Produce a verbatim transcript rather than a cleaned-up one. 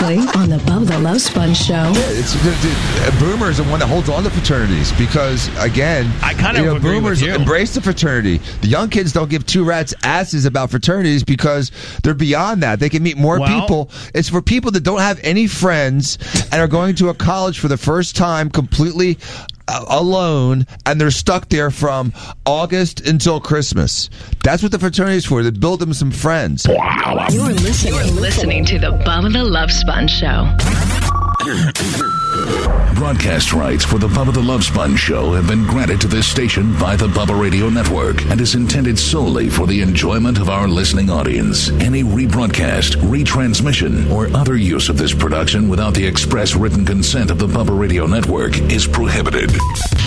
previously on the Bubba the Love Sponge Show. Yeah, it's the, the, Boomer is the one that holds on to fraternities because, again, I kind of you know, agree Boomers with you. embrace the fraternity. The young kids don't give two rats asses about fraternities because they're beyond that. They can meet more Well, people. It's for people that don't have any friends and are going to a college for the first time completely uh, alone, and they're stuck there from August until Christmas. That's what the fraternity is for. They build them some friends. You're listening, You're listening to the Bubba the Love Sponge Show. Broadcast rights for the Bubba the Love Sponge Show have been granted to this station by the Bubba Radio Network and is intended solely for the enjoyment of our listening audience. Any rebroadcast, retransmission, or other use of this production without the express written consent of the Bubba Radio Network is prohibited.